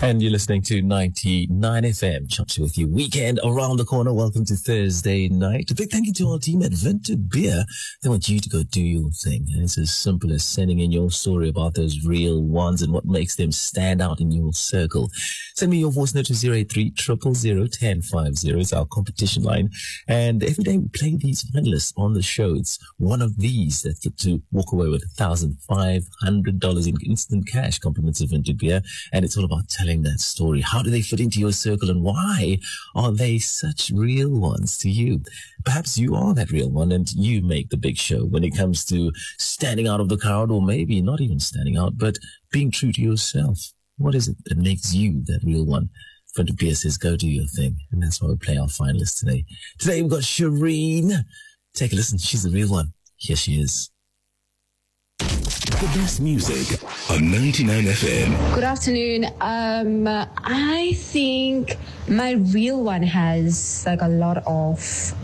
And you're listening to 99 FM. Chopsy with you. Weekend around the corner. Welcome to Thursday night. A big thank you to our team at Vintage Beer. They want you to go do your thing. And it's as simple as sending in your story about those real ones and what makes them stand out in your circle. Send me your voice note to 083 000 1050. It's our competition line. And every day we play these finalists on the show. It's one of these that get to walk away with $1,500 in instant cash, compliments of Vintage Beer. And it's all about telling that story. How do they fit into your circle and why are they such real ones to you? Perhaps you are that real one and you make the big show when it comes to standing out of the crowd, or maybe not even standing out, but being true to yourself. What is it that makes you that real one? Vintage Beer says, go do your thing. And that's why we play our finalists today. Today we've got Shireen. Take a listen. She's the real one. Here she is. The best music on 99 FM. Good afternoon. I think my real one has like a lot of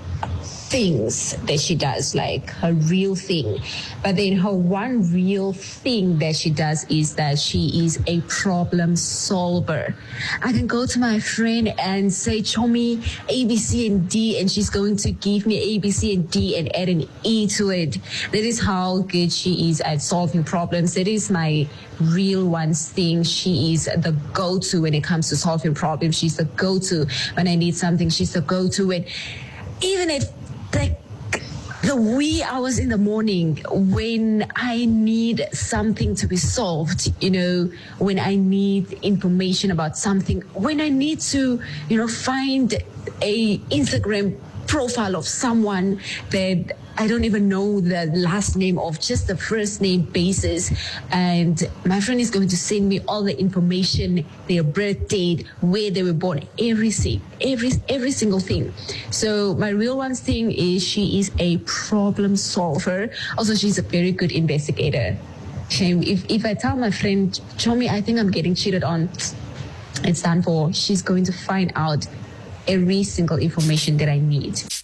things that she does, like her real thing. But then her one real thing that she does is that she is a problem solver. I can go to my friend and say, show me A, B, C, and D, and she's going to give me A, B, C, and D and add an E to it. That is how good she is at solving problems. That is my real one's thing. She is the go-to when it comes to solving problems. She's the go-to when I need something. She's the go-to. And even if like the wee hours in the morning when I need something to be solved, when I need information about something, when I need to, find a Instagram profile of someone that I don't even know the last name of, just the first name basis. And my friend is going to send me all the information, their birth date, where they were born, every single thing. So my real one's thing is she is a problem solver. Also, she's a very good investigator. If I tell my friend, show me, I think I'm getting cheated on, it's done for. She's going to find out every single information that I need.